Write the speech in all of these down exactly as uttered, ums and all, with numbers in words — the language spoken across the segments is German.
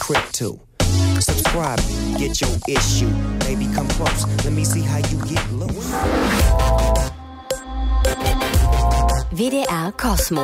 crib too. Subscribe, get your issue. Baby, come close. Let me see how you get loose. W D R Cosmo.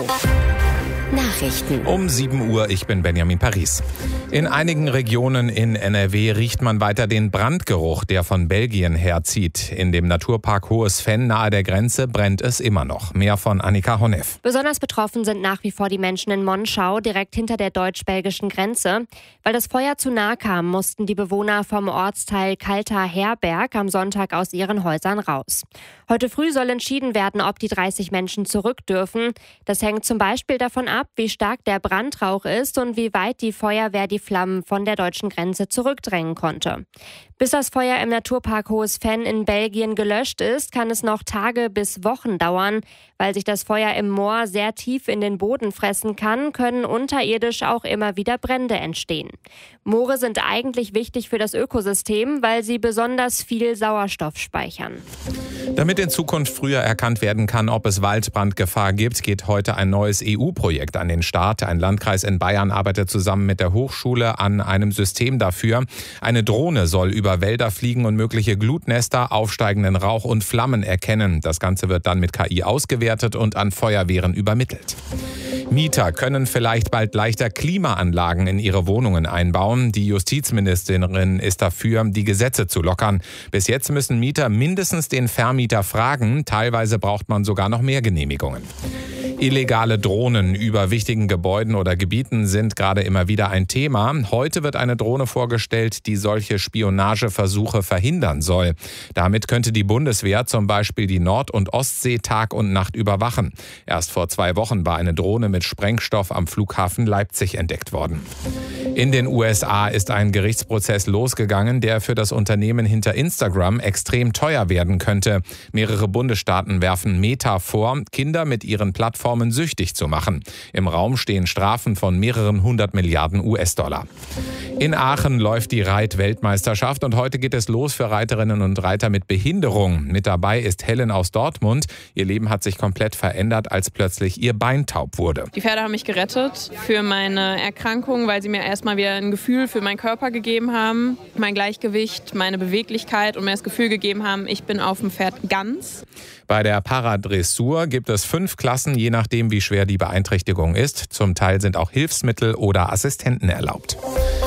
Nachrichten. Um sieben Uhr, ich bin Benjamin Paris. In einigen Regionen in N R W riecht man weiter den Brandgeruch, der von Belgien herzieht. In dem Naturpark Hohes Venn nahe der Grenze brennt es immer noch. Mehr von Annika Honneff. Besonders betroffen sind nach wie vor die Menschen in Monschau, direkt hinter der deutsch-belgischen Grenze. Weil das Feuer zu nahe kam, mussten die Bewohner vom Ortsteil Kalter Herberg am Sonntag aus ihren Häusern raus. Heute früh soll entschieden werden, ob die dreißig Menschen zurück dürfen. Das hängt zum Beispiel davon ab, wie stark der Brandrauch ist und wie weit die Feuerwehr die Flammen von der deutschen Grenze zurückdrängen konnte. Bis das Feuer im Naturpark Hohes Venn in Belgien gelöscht ist, kann es noch Tage bis Wochen dauern. Weil sich das Feuer im Moor sehr tief in den Boden fressen kann, können unterirdisch auch immer wieder Brände entstehen. Moore sind eigentlich wichtig für das Ökosystem, weil sie besonders viel Sauerstoff speichern. Damit in Zukunft früher erkannt werden kann, ob es Waldbrandgefahr gibt, geht heute ein neues E U-Projekt an den Start. Ein Landkreis in Bayern arbeitet zusammen mit der Hochschule an einem System dafür. Eine Drohne soll über Wälder fliegen und mögliche Glutnester, aufsteigenden Rauch und Flammen erkennen. Das Ganze wird dann mit K I ausgewertet und an Feuerwehren übermittelt. Mieter können vielleicht bald leichter Klimaanlagen in ihre Wohnungen einbauen. Die Justizministerin ist dafür, die Gesetze zu lockern. Bis jetzt müssen Mieter mindestens den Vermieter fragen. Teilweise braucht man sogar noch mehr Genehmigungen. Illegale Drohnen über wichtigen Gebäuden oder Gebieten sind gerade immer wieder ein Thema. Heute wird eine Drohne vorgestellt, die solche Spionageversuche verhindern soll. Damit könnte die Bundeswehr zum Beispiel die Nord- und Ostsee Tag und Nacht überwachen. Erst vor zwei Wochen war eine Drohne mit Sprengstoff am Flughafen Leipzig entdeckt worden. In den U S A ist ein Gerichtsprozess losgegangen, der für das Unternehmen hinter Instagram extrem teuer werden könnte. Mehrere Bundesstaaten werfen Meta vor, Kinder mit ihren Plattformen süchtig zu machen. Im Raum stehen Strafen von mehreren hundert Milliarden U S-Dollar. In Aachen läuft die Reit-Weltmeisterschaft und heute geht es los für Reiterinnen und Reiter mit Behinderung. Mit dabei ist Helen aus Dortmund. Ihr Leben hat sich komplett verändert, als plötzlich ihr Bein taub wurde. Die Pferde haben mich gerettet für meine Erkrankung, weil sie mir erstmal wieder ein Gefühl für meinen Körper gegeben haben, mein Gleichgewicht, meine Beweglichkeit und mir das Gefühl gegeben haben, ich bin auf dem Pferd ganz. Bei der Paradressur gibt es fünf Klassen, je nachdem wie schwer die Beeinträchtigung ist. Zum Teil sind auch Hilfsmittel oder Assistenten erlaubt.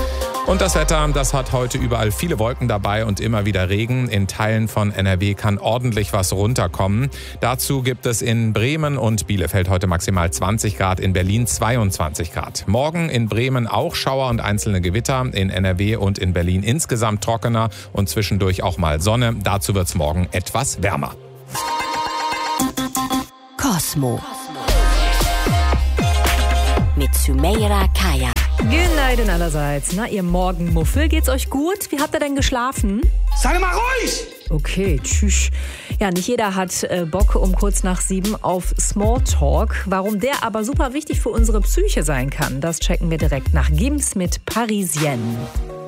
Und das Wetter, das hat heute überall viele Wolken dabei und immer wieder Regen. In Teilen von N R W kann ordentlich was runterkommen. Dazu gibt es in Bremen und Bielefeld heute maximal zwanzig Grad, in Berlin zweiundzwanzig Grad. Morgen in Bremen auch Schauer und einzelne Gewitter, in N R W und in Berlin insgesamt trockener und zwischendurch auch mal Sonne. Dazu wird es morgen etwas wärmer. Cosmo. Mit Sumeira Kaya. Günaydin allerseits. Na, ihr Morgenmuffel, geht's euch gut? Wie habt ihr denn geschlafen? Sag mal ruhig! Okay, tschüss. Ja, nicht jeder hat äh, Bock um kurz nach sieben auf Smalltalk. Warum der aber super wichtig für unsere Psyche sein kann, das checken wir direkt nach Gims mit Parisienne.